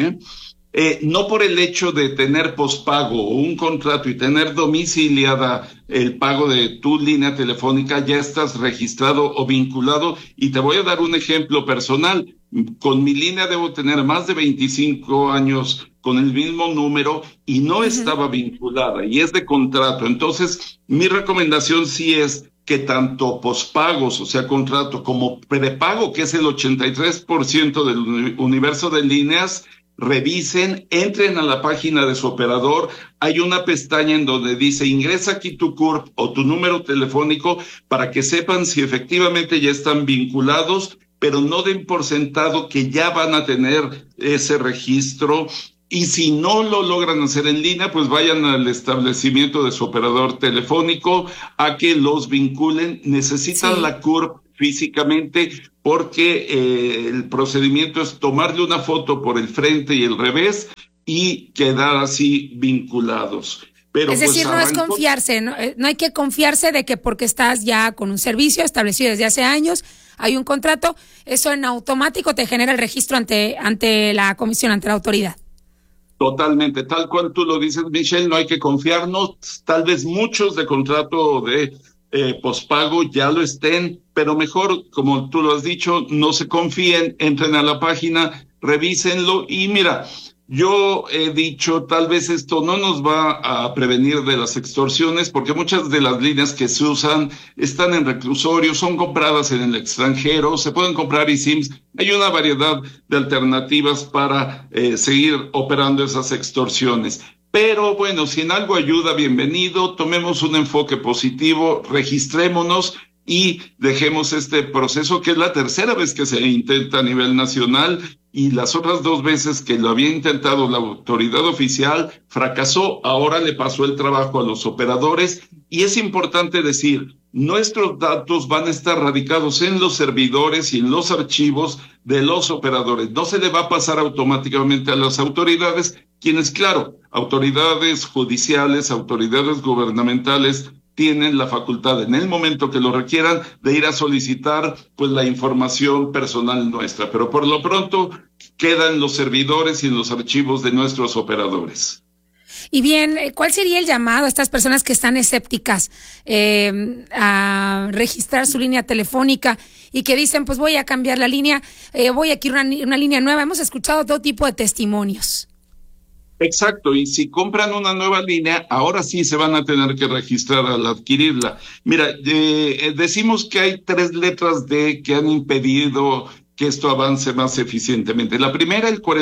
no por el hecho de tener pospago o un contrato y tener domiciliada el pago de tu línea telefónica, ya estás registrado o vinculado. Y te voy a dar un ejemplo personal. Con mi línea debo tener más de 25 años con el mismo número y no estaba vinculada y es de contrato. Entonces, mi recomendación sí es que tanto pospagos, o sea, contrato, como prepago, que es el 83% del universo de líneas, revisen, entren a la página de su operador. Hay una pestaña en donde dice ingresa aquí tu CURP o tu número telefónico para que sepan si efectivamente ya están vinculados, pero no den por sentado que ya van a tener ese registro. Y si no lo logran hacer en línea, pues vayan al establecimiento de su operador telefónico a que los vinculen. Necesitan la CURP físicamente porque el procedimiento es tomarle una foto por el frente y el revés y quedar así vinculados. Pero es decir, no es confiarse, no hay que confiarse de que porque estás ya con un servicio establecido desde hace años, hay un contrato, eso en automático te genera el registro ante la comisión, ante la autoridad. Totalmente, tal cual tú lo dices, Michelle, no hay que confiarnos. Tal vez muchos de contrato de pospago ya lo estén, pero mejor, como tú lo has dicho, no se confíen, entren a la página, revísenlo. Y mira, yo he dicho, tal vez esto no nos va a prevenir de las extorsiones, porque muchas de las líneas que se usan están en reclusorios, son compradas en el extranjero, se pueden comprar eSIMs. Hay una variedad de alternativas para seguir operando esas extorsiones. Pero bueno, si en algo ayuda, bienvenido, tomemos un enfoque positivo, registrémonos y dejemos este proceso, que es la tercera vez que se intenta a nivel nacional, y las otras 2 veces que lo había intentado la autoridad oficial fracasó. Ahora le pasó el trabajo a los operadores, y es importante decir, nuestros datos van a estar radicados en los servidores y en los archivos de los operadores. No se le va a pasar automáticamente a las autoridades, quienes, claro, autoridades judiciales, autoridades gubernamentales, tienen la facultad en el momento que lo requieran de ir a solicitar pues la información personal nuestra, pero por lo pronto queda en los servidores y en los archivos de nuestros operadores. Y bien, ¿cuál sería el llamado a estas personas que están escépticas a registrar su línea telefónica y que dicen, pues voy a cambiar la línea, voy a adquirir una línea nueva? Hemos escuchado todo tipo de testimonios. Exacto, y si compran una nueva línea, ahora sí se van a tener que registrar al adquirirla. Mira, decimos que hay 3 letras D que han impedido que esto avance más eficientemente. La primera, el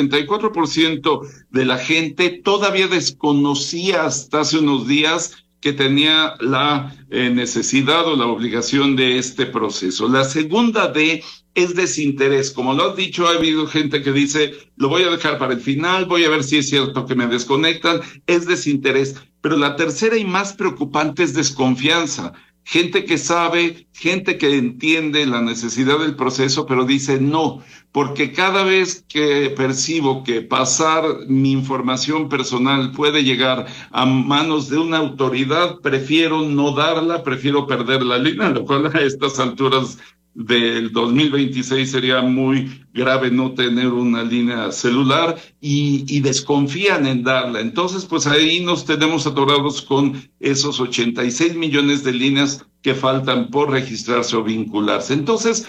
44% de la gente todavía desconocía hasta hace unos días que tenía la necesidad o la obligación de este proceso. La segunda D es desinterés. Como lo has dicho, ha habido gente que dice, lo voy a dejar para el final, voy a ver si es cierto que me desconectan. Es desinterés. Pero la tercera y más preocupante es desconfianza. Gente que sabe, gente que entiende la necesidad del proceso, pero dice no, porque cada vez que percibo que pasar mi información personal puede llegar a manos de una autoridad, prefiero no darla, prefiero perder la línea, lo cual a estas alturas del 2026 sería muy grave no tener una línea celular y desconfían en darla. Entonces, pues ahí nos tenemos atorados con esos 86 millones de líneas que faltan por registrarse o vincularse. Entonces,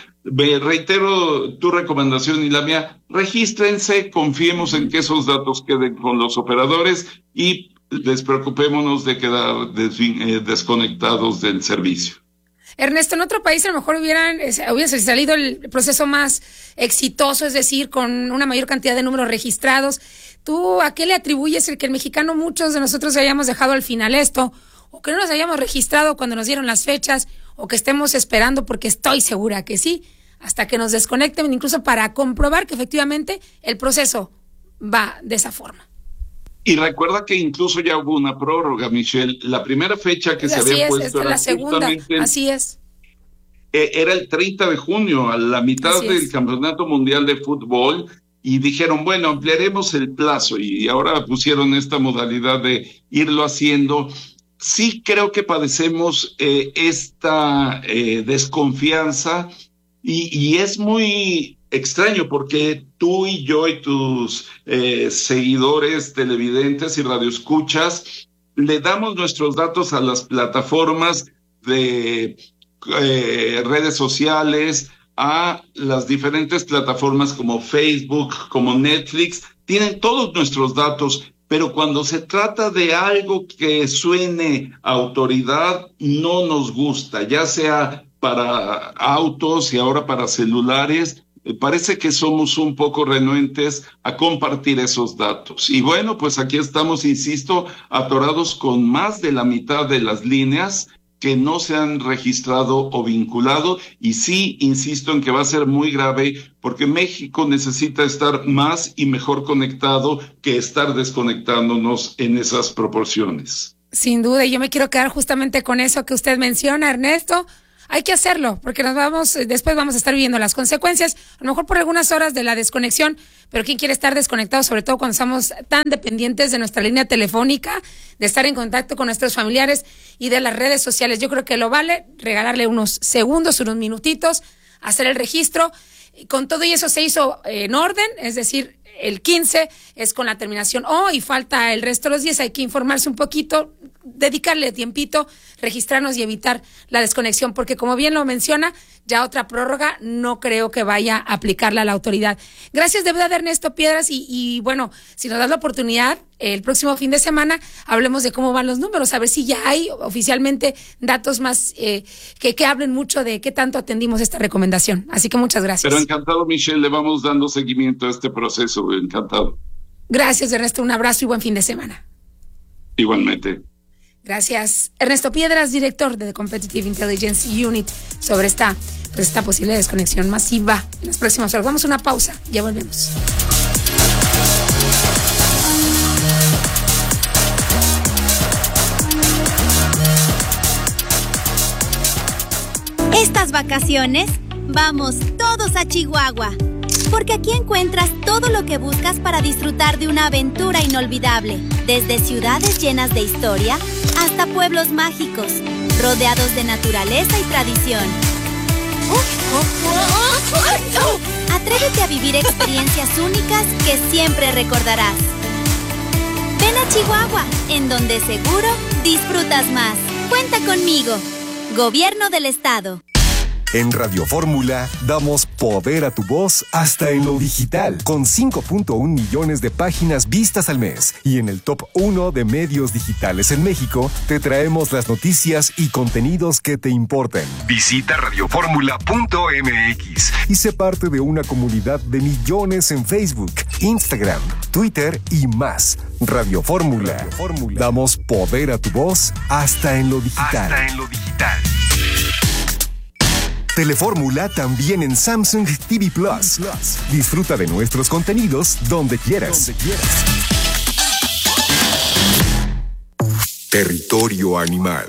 reitero tu recomendación y la mía, regístrense, confiemos en que esos datos queden con los operadores y despreocupémonos de quedar desconectados del servicio. Ernesto, en otro país a lo mejor hubiese salido el proceso más exitoso, es decir, con una mayor cantidad de números registrados. ¿Tú a qué le atribuyes el que el mexicano, muchos de nosotros hayamos dejado al final esto, o que no nos hayamos registrado cuando nos dieron las fechas, o que estemos esperando, porque estoy segura que sí, hasta que nos desconecten, incluso para comprobar que efectivamente el proceso va de esa forma? Y recuerda que incluso ya hubo una prórroga, Michelle. La primera fecha que se había puesto era la segunda, así es. Era el 30 de junio, a la mitad del Campeonato Mundial de Fútbol, y dijeron, bueno, ampliaremos el plazo, y ahora pusieron esta modalidad de irlo haciendo. Sí creo que padecemos esta desconfianza, y es muy extraño porque tú y yo y tus seguidores, televidentes y radioescuchas le damos nuestros datos a las plataformas de redes sociales, a las diferentes plataformas como Facebook, como Netflix, tienen todos nuestros datos, pero cuando se trata de algo que suene a autoridad, no nos gusta, ya sea para autos y ahora para celulares. Parece que somos un poco renuentes a compartir esos datos. Y bueno, pues aquí estamos, insisto, atorados con más de la mitad de las líneas que no se han registrado o vinculado. Y sí, insisto en que va a ser muy grave porque México necesita estar más y mejor conectado que estar desconectándonos en esas proporciones. Sin duda, y yo me quiero quedar justamente con eso que usted menciona, Ernesto. Hay que hacerlo, porque después vamos a estar viviendo las consecuencias, a lo mejor por algunas horas de la desconexión, pero ¿quién quiere estar desconectado? Sobre todo cuando estamos tan dependientes de nuestra línea telefónica, de estar en contacto con nuestros familiares y de las redes sociales. Yo creo que lo vale regalarle unos segundos, unos minutitos, hacer el registro. Con todo y eso se hizo en orden, es decir, el 15 es con la terminación O y falta el resto de los 10, hay que informarse un poquito, dedicarle tiempito, registrarnos y evitar la desconexión, porque como bien lo menciona, ya otra prórroga no creo que vaya a aplicarla a la autoridad. Gracias de verdad, Ernesto Piedras, y bueno, si nos das la oportunidad, el próximo fin de semana hablemos de cómo van los números, a ver si ya hay oficialmente datos más que hablen mucho de qué tanto atendimos esta recomendación. Así que muchas gracias. Pero encantado, Michelle, le vamos dando seguimiento a este proceso, encantado. Gracias, Ernesto, un abrazo y buen fin de semana. Igualmente. Gracias. Ernesto Piedras, director de The Competitive Intelligence Unit, sobre esta posible desconexión masiva en las próximas horas. Vamos a una pausa, ya volvemos. Estas vacaciones, vamos todos a Chihuahua, porque aquí encuentras todo lo que buscas para disfrutar de una aventura inolvidable, desde ciudades llenas de historia hasta pueblos mágicos, rodeados de naturaleza y tradición. Atrévete a vivir experiencias únicas que siempre recordarás. Ven Ven a Chihuahua, en donde seguro disfrutas más. Cuenta conmigo. Gobierno del Estado. En Radio Fórmula damos poder a tu voz hasta en lo digital, con 5.1 millones de páginas vistas al mes. Y en el top 1 de medios digitales en México, te traemos las noticias y contenidos que te importan. Visita radioformula.mx y sé parte de una comunidad de millones en Facebook, Instagram, Twitter y más. Radio Fórmula. Damos poder a tu voz hasta en lo digital. Telefórmula también en Samsung TV Plus. Disfruta de nuestros contenidos donde quieras. Territorio animal.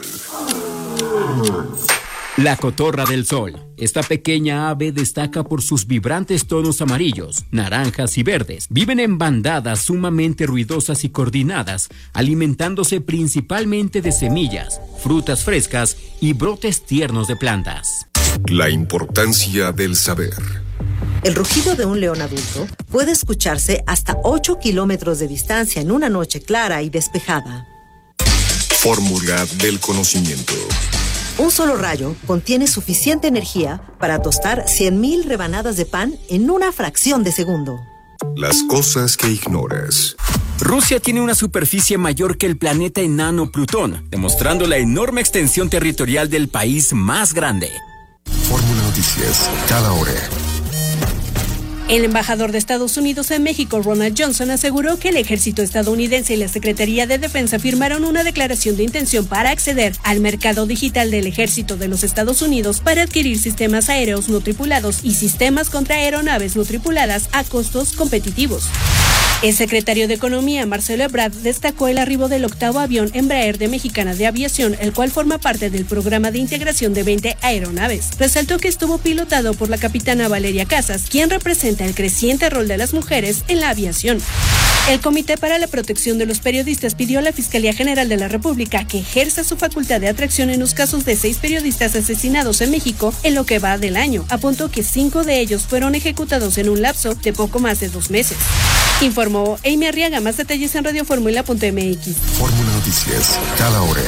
La cotorra del sol. Esta pequeña ave destaca por sus vibrantes tonos amarillos, naranjas y verdes. Viven en bandadas sumamente ruidosas y coordinadas, alimentándose principalmente de semillas, frutas frescas y brotes tiernos de plantas. La importancia del saber. El rugido de un león adulto puede escucharse hasta 8 kilómetros de distancia en una noche clara y despejada. Fórmula del conocimiento. Un solo rayo contiene suficiente energía para tostar 100,000 rebanadas de pan en una fracción de segundo. Las cosas que ignoras. Rusia tiene una superficie mayor que el planeta enano Plutón, demostrando la enorme extensión territorial del país más grande. Fórmula Noticias, cada hora. El embajador de Estados Unidos en México, Ronald Johnson, aseguró que el ejército estadounidense y la Secretaría de Defensa firmaron una declaración de intención para acceder al mercado digital del ejército de los Estados Unidos para adquirir sistemas aéreos no tripulados y sistemas contra aeronaves no tripuladas a costos competitivos. El secretario de Economía, Marcelo Ebrard, destacó el arribo del 8º avión Embraer de Mexicana de Aviación, el cual forma parte del programa de integración de 20 aeronaves. Resaltó que estuvo pilotado por la capitana Valeria Casas, quien representa el creciente rol de las mujeres en la aviación. El Comité para la Protección de los Periodistas pidió a la Fiscalía General de la República que ejerza su facultad de atracción en los casos de 6 periodistas asesinados en México en lo que va del año. Apuntó que 5 de ellos fueron ejecutados en un lapso de poco más de 2 meses. Informó Amy Arriaga. Más detalles en radioformula.mx. Fórmula Noticias, cada hora.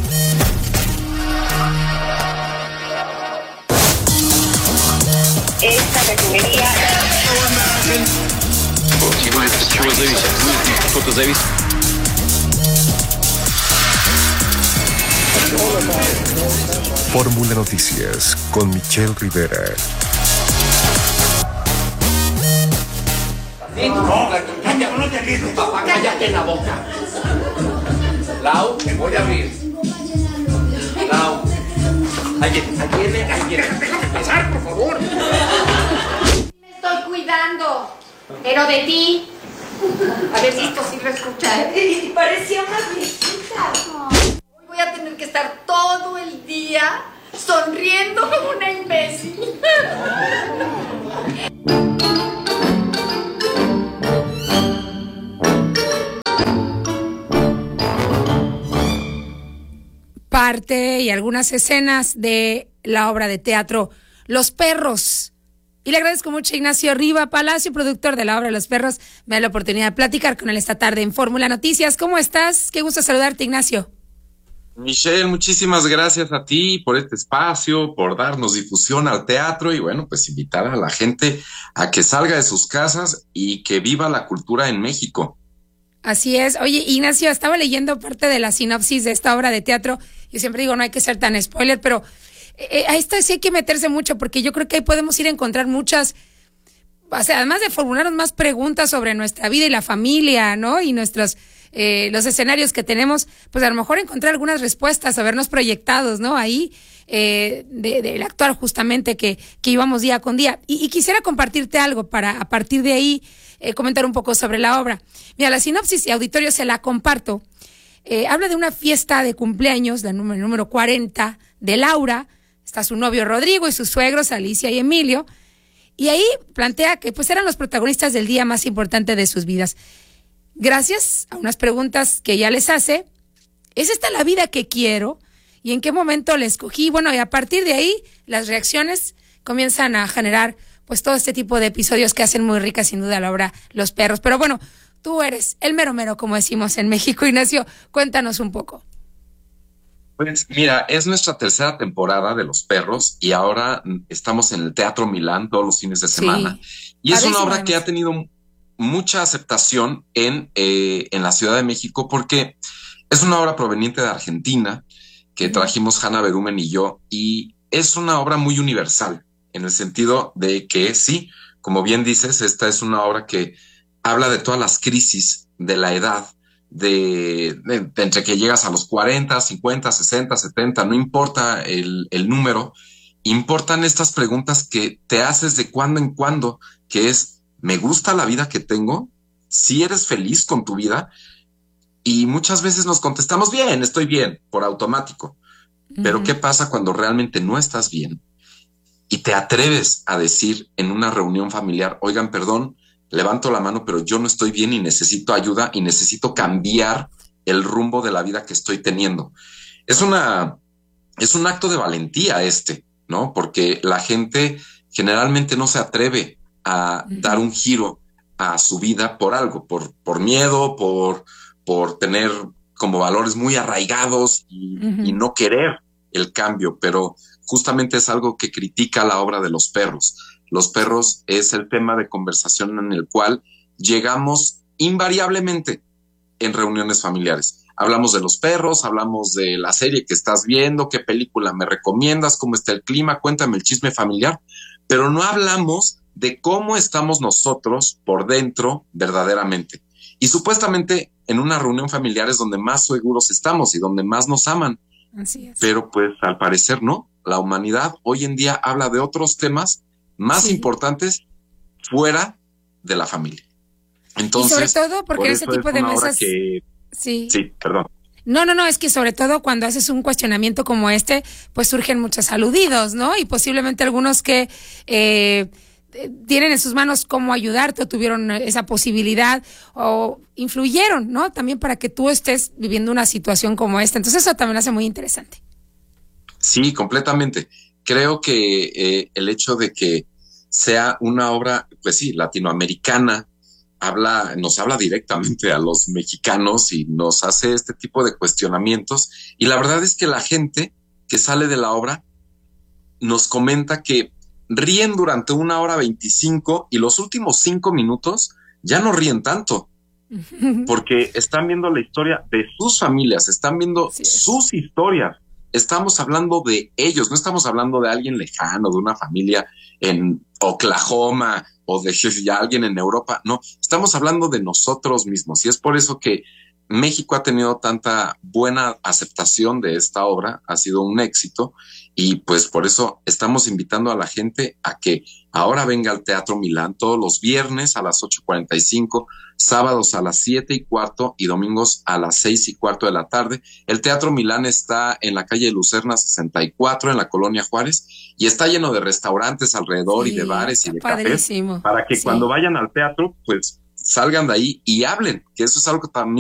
Esta refinería. Fórmula Noticias con Michelle Rivera. Papá, cállate la boca. Lau, te voy a abrir. Lau. Ahí viene. Déjame pasar, por favor. Me estoy cuidando, pero de ti. A ver si esto sí lo escuchas. Y parecía una viejita. Hoy voy a tener que estar todo el día sonriendo como una imbécil. Parte y algunas escenas de la obra de teatro Los Perros. Y le agradezco mucho a Ignacio Riva Palacio, productor de la obra Los Perros. Me da la oportunidad de platicar con él esta tarde en Fórmula Noticias. ¿Cómo estás? Qué gusto saludarte, Ignacio. Michelle, muchísimas gracias a ti por este espacio, por darnos difusión al teatro y bueno, pues invitar a la gente a que salga de sus casas y que viva la cultura en México. Así es. Oye, Ignacio, estaba leyendo parte de la sinopsis de esta obra de teatro. Yo siempre digo, no hay que ser tan spoiler, pero a esto sí hay que meterse mucho porque yo creo que ahí podemos ir a encontrar muchas, o sea, además de formularnos más preguntas sobre nuestra vida y la familia, ¿no? Y nuestros, los escenarios que tenemos, pues a lo mejor encontrar algunas respuestas, a vernos proyectados, ¿no? Ahí, del actual justamente que íbamos día con día. Y quisiera compartirte algo para, a partir de ahí, comentar un poco sobre la obra. Mira, la sinopsis y auditorio se la comparto. Habla de una fiesta de cumpleaños, el número 40, de Laura. Está su novio Rodrigo y sus suegros Alicia y Emilio. Y ahí plantea que pues eran los protagonistas del día más importante de sus vidas. Gracias a unas preguntas que ella les hace, ¿es esta la vida que quiero? ¿Y en qué momento la escogí? Bueno, y a partir de ahí, las reacciones comienzan a generar pues todo este tipo de episodios que hacen muy rica sin duda la obra Los Perros. Pero bueno, tú eres el mero mero, como decimos en México. Ignacio, cuéntanos un poco. Pues mira, es nuestra tercera temporada de Los Perros y ahora estamos en el Teatro Milán todos los fines de semana. Sí, y es una obra que ha tenido mucha aceptación en la Ciudad de México porque es una obra proveniente de Argentina que trajimos Hanna Berumen y yo, y es una obra muy universal en el sentido de que sí, como bien dices, esta es una obra que habla de todas las crisis de la edad, de entre que llegas a los 40, 50, 60, 70, no importa el número, importan estas preguntas que te haces de cuando en cuando, que es, ¿me gusta la vida que tengo? ¿Si eres feliz con tu vida? Y muchas veces nos contestamos bien, estoy bien, por automático. Pero ¿qué pasa cuando realmente no estás bien? Y te atreves a decir en una reunión familiar, oigan, perdón, levanto la mano, pero yo no estoy bien y necesito ayuda y necesito cambiar el rumbo de la vida que estoy teniendo. Es un acto de valentía ¿no? Porque la gente generalmente no se atreve a dar un giro a su vida por algo, por miedo, por tener como valores muy arraigados y no querer el cambio, pero justamente es algo que critica la obra de Los Perros. Los Perros es el tema de conversación en el cual llegamos invariablemente en reuniones familiares. Hablamos de los perros, hablamos de la serie que estás viendo, qué película me recomiendas, cómo está el clima, cuéntame el chisme familiar, pero no hablamos de cómo estamos nosotros por dentro verdaderamente. Y supuestamente en una reunión familiar es donde más seguros estamos y donde más nos aman. Así es. Pero pues al parecer no. La humanidad hoy en día habla de otros temas más importantes fuera de la familia. Entonces, y sobre todo porque ese tipo de mesas... Sí, perdón. No, es que sobre todo cuando haces un cuestionamiento como este, pues surgen muchos aludidos, ¿no? Y posiblemente algunos que tienen en sus manos cómo ayudarte o tuvieron esa posibilidad o influyeron, ¿no? También para que tú estés viviendo una situación como esta. Entonces eso también hace muy interesante. Sí, completamente. Creo que el hecho de que sea una obra, pues sí, latinoamericana, nos habla directamente a los mexicanos y nos hace este tipo de cuestionamientos. Y la verdad es que la gente que sale de la obra nos comenta que ríen durante 1:25 y los últimos 5 minutos ya no ríen tanto, porque están viendo la historia de sus familias, están viendo sus historias. Estamos hablando de ellos, no estamos hablando de alguien lejano, de una familia en Oklahoma o de ya alguien en Europa. No, estamos hablando de nosotros mismos. Y es por eso que México ha tenido tanta buena aceptación de esta obra, ha sido un éxito. Y pues por eso estamos invitando a la gente a que ahora venga al Teatro Milán todos los viernes a las 8:45, sábados a las 7:15 y domingos a las 6:15 de la tarde. El Teatro Milán está en la calle Lucerna 64, en la Colonia Juárez, y está lleno de restaurantes alrededor y de bares y de cafés, para que cuando vayan al teatro, pues salgan de ahí y hablen, que eso es algo también